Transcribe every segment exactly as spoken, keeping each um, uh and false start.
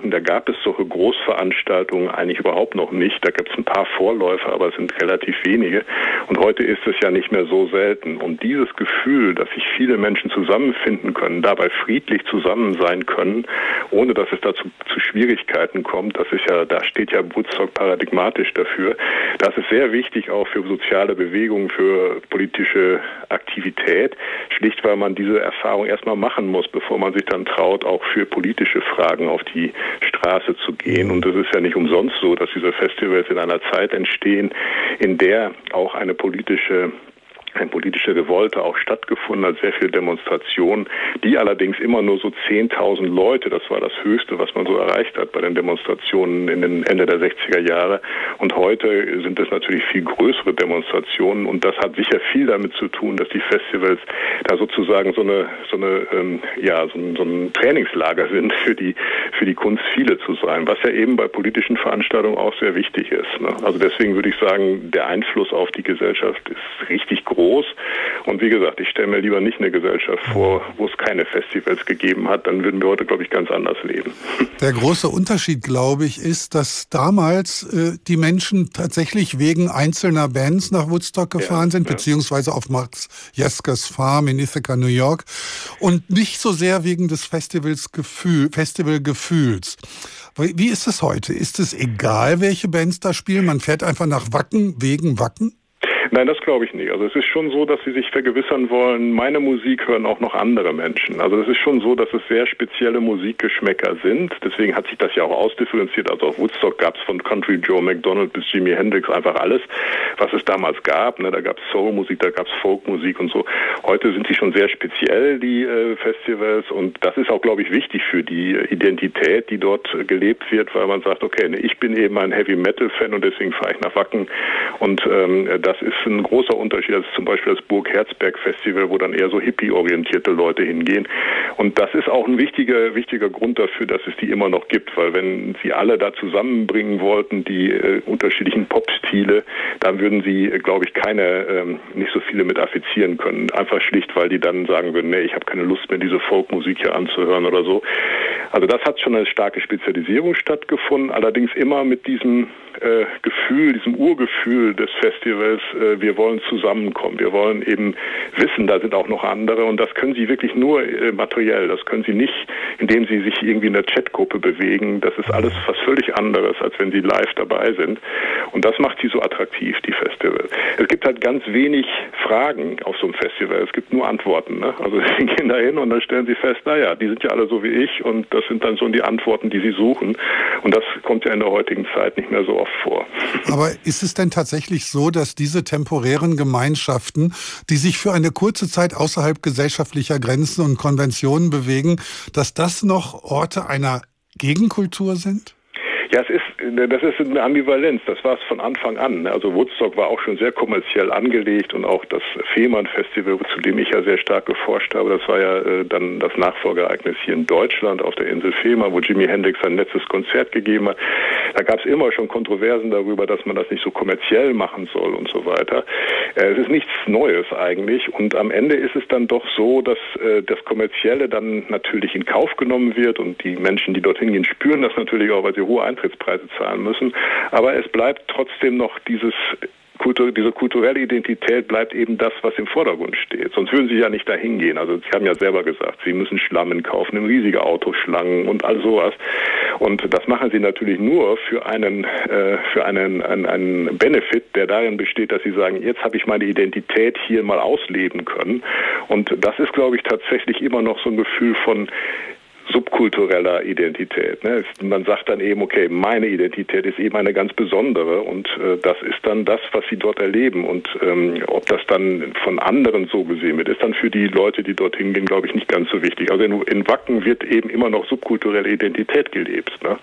denken, da gab es solche Großveranstaltungen eigentlich überhaupt noch nicht. Da gibt es ein paar Vorläufer, aber es sind relativ wenige. Und heute ist es ja nicht mehr so selten. Und dieses Gefühl, dass sich viele Menschen zusammenfinden können, dabei friedlich zusammen sein können, ohne dass es dazu zu Schwierigkeiten kommt, das ist ja, da steht ja Woodstock paradigmatisch dafür. Das ist sehr wichtig auch für soziale Bewegungen, für politische Aktivität, schlicht weil man diese Erfahrung erstmal machen muss, bevor man sich dann traut, auch für politische Fragen auf die Straße zu gehen. Und es ist ja nicht umsonst so, dass diese Festivals in einer Zeit entstehen, in der auch eine politische eine politische Revolte auch stattgefunden hat, sehr viele Demonstrationen, die allerdings immer nur so zehntausend Leute, das war das Höchste, was man so erreicht hat bei den Demonstrationen in den Ende der sechziger Jahre. Und heute sind es natürlich viel größere Demonstrationen und das hat sicher viel damit zu tun, dass die Festivals da sozusagen so eine, so eine, ähm, ja, so ein, so ein Trainingslager sind für die, für die Kunst, viele zu sein, was ja eben bei politischen Veranstaltungen auch sehr wichtig ist, ne? Also deswegen würde ich sagen, der Einfluss auf die Gesellschaft ist richtig groß. Und wie gesagt, ich stelle mir lieber nicht eine Gesellschaft vor, wo es keine Festivals gegeben hat. Dann würden wir heute, glaube ich, ganz anders leben. Der große Unterschied, glaube ich, ist, dass damals äh, die Menschen tatsächlich wegen einzelner Bands nach Woodstock gefahren ja, sind, ja. beziehungsweise auf Max Jaskers Farm in Ithaca, New York, und nicht so sehr wegen des Festivals Gefühl, Festivalgefühls. Wie ist es heute? Ist es egal, welche Bands da spielen? Man fährt einfach nach Wacken wegen Wacken? Nein, das glaube ich nicht. Also es ist schon so, dass sie sich vergewissern wollen, meine Musik hören auch noch andere Menschen. Also es ist schon so, dass es sehr spezielle Musikgeschmäcker sind. Deswegen hat sich das ja auch ausdifferenziert. Also auf Woodstock gab es von Country Joe McDonald bis Jimi Hendrix einfach alles, was es damals gab. Ne, da gab es Soulmusik, da gab es Folkmusik und so. Heute sind sie schon sehr speziell, die äh, Festivals. Und das ist auch, glaube ich, wichtig für die Identität, die dort äh, gelebt wird, weil man sagt, okay, ne, ich bin eben ein Heavy-Metal-Fan und deswegen fahre ich nach Wacken. Und ähm, das ist ein großer Unterschied. Das ist zum Beispiel das Burg Herzberg Festival, wo dann eher so hippie-orientierte Leute hingehen. Und das ist auch ein wichtiger, wichtiger Grund dafür, dass es die immer noch gibt. Weil wenn sie alle da zusammenbringen wollten, die äh, unterschiedlichen Pop-Stile, dann würden sie, äh, glaube ich, keine, ähm, nicht so viele mit affizieren können. Einfach schlicht, weil die dann sagen würden, nee, ich habe keine Lust mehr, diese Folkmusik hier anzuhören oder so. Also das hat schon eine starke Spezialisierung stattgefunden, allerdings immer mit diesem äh, Gefühl, diesem Urgefühl des Festivals, äh, wir wollen zusammenkommen, wir wollen eben wissen, da sind auch noch andere und das können sie wirklich nur äh, materiell, das können sie nicht, indem sie sich irgendwie in der Chatgruppe bewegen, das ist alles was völlig anderes, als wenn sie live dabei sind und das macht sie so attraktiv, die Festivals. Es gibt halt ganz wenig Fragen auf so einem Festival, es gibt nur Antworten, ne? Also sie gehen da hin und dann stellen sie fest, naja, die sind ja alle so wie ich und das sind dann so die Antworten, die sie suchen und das kommt ja in der heutigen Zeit nicht mehr so oft vor. Aber ist es denn tatsächlich so, dass diese temporären Gemeinschaften, die sich für eine kurze Zeit außerhalb gesellschaftlicher Grenzen und Konventionen bewegen, dass das noch Orte einer Gegenkultur sind? Ja, es ist, das ist eine Ambivalenz. Das war es von Anfang an. Also Woodstock war auch schon sehr kommerziell angelegt und auch das Fehmarn-Festival, zu dem ich ja sehr stark geforscht habe, das war ja äh, dann das Nachfolgeereignis hier in Deutschland auf der Insel Fehmarn, wo Jimi Hendrix sein letztes Konzert gegeben hat. Da gab es immer schon Kontroversen darüber, dass man das nicht so kommerziell machen soll und so weiter. Äh, es ist nichts Neues eigentlich und am Ende ist es dann doch so, dass äh, das Kommerzielle dann natürlich in Kauf genommen wird und die Menschen, die dorthin gehen, spüren das natürlich auch, weil sie hohe Eintrittspreise zahlen müssen. Aber es bleibt trotzdem noch dieses Kultur, diese kulturelle Identität bleibt eben das, was im Vordergrund steht. Sonst würden sie ja nicht dahin gehen. Also sie haben ja selber gesagt, sie müssen Schlammen kaufen, riesige Autoschlangen und all sowas. Und das machen sie natürlich nur für einen, äh, für einen, einen, einen Benefit, der darin besteht, dass sie sagen, jetzt habe ich meine Identität hier mal ausleben können. Und das ist, glaube ich, tatsächlich immer noch so ein Gefühl von subkultureller Identität. Ne? Man sagt dann eben, okay, meine Identität ist eben eine ganz besondere und äh, das ist dann das, was sie dort erleben und ähm, ob das dann von anderen so gesehen wird, ist dann für die Leute, die dorthin gehen, glaube ich, nicht ganz so wichtig. Also in, in Wacken wird eben immer noch subkulturelle Identität gelebt. Ne?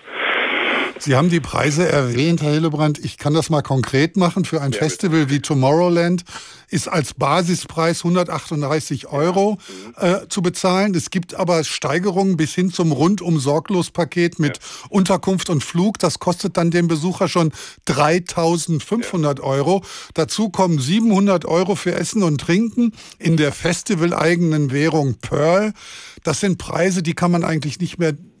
Sie haben die Preise erwähnt, Herr Hillebrand. Ich kann das mal konkret machen. Für ein ja, Festival bitte. Wie Tomorrowland ist als Basispreis hundertachtunddreißig Euro äh, zu bezahlen. Es gibt aber Steigerungen bis hin zum Rundum-Sorglos-Paket mit ja. Unterkunft und Flug. Das kostet dann den Besucher schon dreitausendfünfhundert ja. Euro. Dazu kommen siebenhundert Euro für Essen und Trinken in der festivaleigenen Währung Pearl. Das sind Preise, die kann man eigentlich nicht mehr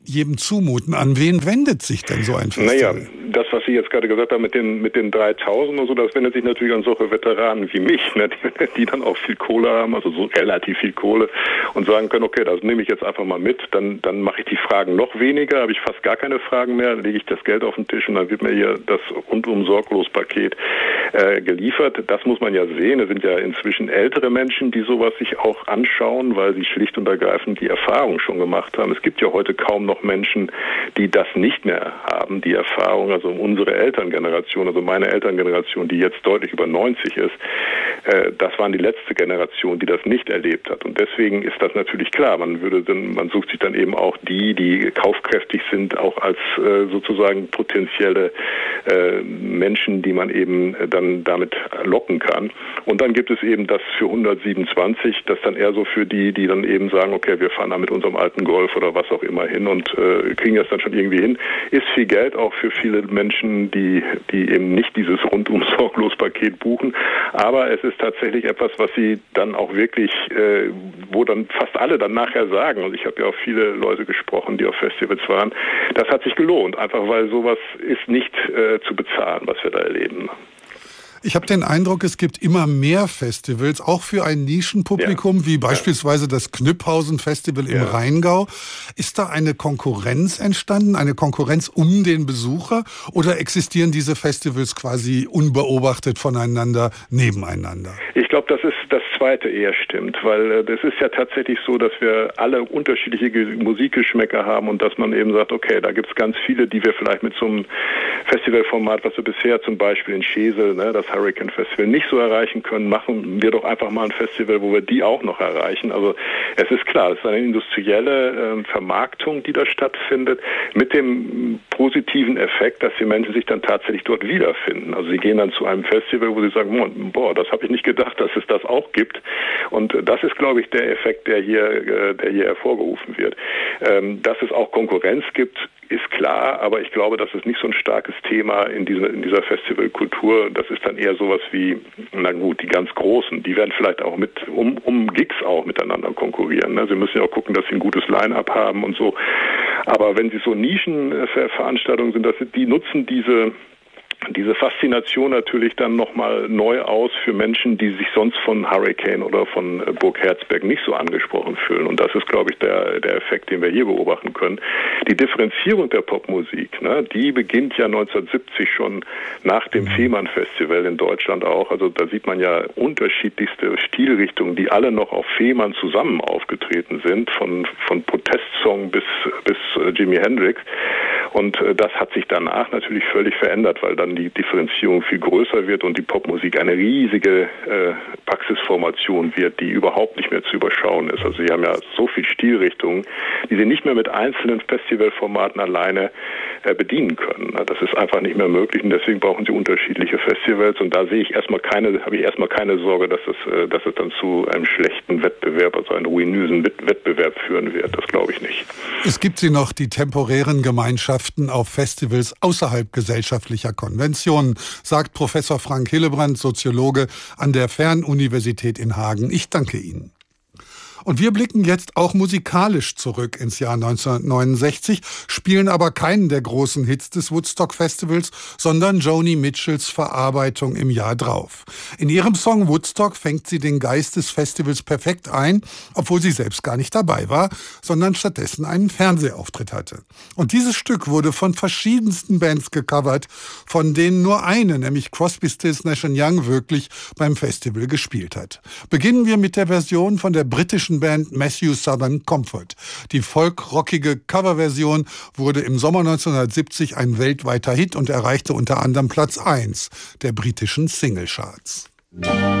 jedem zumuten. An wen wendet sich denn so ein Festival? Naja, das, was Sie jetzt gerade gesagt haben mit den, mit den dreitausend und so, das wendet sich natürlich an solche Veteranen wie mich, ne, die, die dann auch viel Kohle haben, also so relativ viel Kohle und sagen können, okay, das nehme ich jetzt einfach mal mit, dann, dann mache ich die Fragen noch weniger, habe ich fast gar keine Fragen mehr, dann lege ich das Geld auf den Tisch und dann wird mir hier das rundum sorglos Paket äh, geliefert. Das muss man ja sehen. Es sind ja inzwischen ältere Menschen, die sowas sich auch anschauen, weil sie schlicht und ergreifend die Erfahrung schon gemacht haben. Es gibt ja heute kaum noch Menschen, die das nicht mehr haben, die Erfahrung, also unsere Elterngeneration, also meine Elterngeneration, die jetzt deutlich über neunzig ist, äh, das waren die letzte Generation, die das nicht erlebt hat. Und deswegen ist das natürlich klar. Man würde dann, man sucht sich dann eben auch die, die kaufkräftig sind, auch als äh, sozusagen potenzielle äh, Menschen, die man eben äh, dann damit locken kann. Und dann gibt es eben das für hundertsiebenundzwanzig, das dann eher so für die, die dann eben sagen, okay, wir fahren da mit unserem alten Golf oder was auch immer hin und äh, kriegen das dann schon irgendwie hin. Ist viel Geld auch für viele Menschen, die, die eben nicht dieses rundum sorglos Paket buchen. Aber es ist tatsächlich etwas, was sie dann auch wirklich, äh, wo dann fast alle dann nachher sagen, und ich habe ja auch viele Leute gesprochen, die auf Festivals waren, das hat sich gelohnt, einfach weil sowas ist nicht äh, zu bezahlen, was wir da erleben. Ich habe den Eindruck, es gibt immer mehr Festivals, auch für ein Nischenpublikum, ja. wie beispielsweise ja. das Knüpphausen-Festival im ja. Rheingau. Ist da eine Konkurrenz entstanden, eine Konkurrenz um den Besucher? Oder existieren diese Festivals quasi unbeobachtet voneinander, nebeneinander? Ich glaube, das ist das Zweite eher stimmt, weil äh, das ist ja tatsächlich so, dass wir alle unterschiedliche Musikgeschmäcker haben und dass man eben sagt, okay, da gibt es ganz viele, die wir vielleicht mit so einem Festivalformat, was wir bisher zum Beispiel in Schesel, ne, das Hurricane Festival, nicht so erreichen können, machen wir doch einfach mal ein Festival, wo wir die auch noch erreichen. Also es ist klar, es ist eine industrielle äh, Vermarktung, die da stattfindet, mit dem positiven Effekt, dass die Menschen sich dann tatsächlich dort wiederfinden. Also sie gehen dann zu einem Festival, wo sie sagen, boah, das habe ich nicht gedacht, dass es das auch gibt. Und das ist, glaube ich, der Effekt, der hier, äh, der hier hervorgerufen wird. Ähm, dass es auch Konkurrenz gibt, ist klar, aber ich glaube, das ist nicht so ein starkes Thema in dieser, in dieser Festivalkultur. Das ist dann eher sowas wie, na gut, die ganz Großen, die werden vielleicht auch mit, um, um Gigs auch miteinander konkurrieren. Ne? Sie müssen ja auch gucken, dass sie ein gutes Line-Up haben und so. Aber wenn sie so Nischenveranstaltungen sind, das sind, die nutzen diese diese Faszination natürlich dann nochmal neu aus für Menschen, die sich sonst von Hurricane oder von Burg Herzberg nicht so angesprochen fühlen. Und das ist, glaube ich, der, der Effekt, den wir hier beobachten können. Die Differenzierung der Popmusik, ne, die beginnt ja neunzehnhundertsiebzig schon nach dem Fehmarn-Festival in Deutschland auch. Also da sieht man ja unterschiedlichste Stilrichtungen, die alle noch auf Fehmarn zusammen aufgetreten sind, von, von Protestsong bis, bis Jimi Hendrix. Und das hat sich danach natürlich völlig verändert, weil dann die Differenzierung viel größer wird und die Popmusik eine riesige äh, Praxisformation wird, die überhaupt nicht mehr zu überschauen ist. Also sie haben ja so viel Stilrichtungen, die sie nicht mehr mit einzelnen Festivalformaten alleine äh, bedienen können. Das ist einfach nicht mehr möglich und deswegen brauchen sie unterschiedliche Festivals und da sehe ich erstmal keine, habe ich erstmal keine Sorge, dass es, äh, dass es dann zu einem schlechten Wettbewerb, also einem ruinösen Wettbewerb führen wird. Das glaube ich nicht. Es gibt sie noch, die temporären Gemeinschaften auf Festivals außerhalb gesellschaftlicher Konventionen, sagt Professor Frank Hillebrand, Soziologe an der Fernuniversität in Hagen. Ich danke Ihnen. Und wir blicken jetzt auch musikalisch zurück ins Jahr neunzehnhundertneunundsechzig, spielen aber keinen der großen Hits des Woodstock Festivals, sondern Joni Mitchells Verarbeitung im Jahr drauf. In ihrem Song Woodstock fängt sie den Geist des Festivals perfekt ein, obwohl sie selbst gar nicht dabei war, sondern stattdessen einen Fernsehauftritt hatte. Und dieses Stück wurde von verschiedensten Bands gecovert, von denen nur eine, nämlich Crosby, Stills, Nash and Young, wirklich beim Festival gespielt hat. Beginnen wir mit der Version von der britischen Band Matthew Southern Comfort. Die folkrockige Coverversion wurde im Sommer neunzehnhundertsiebzig ein weltweiter Hit und erreichte unter anderem Platz eins der britischen Singlecharts.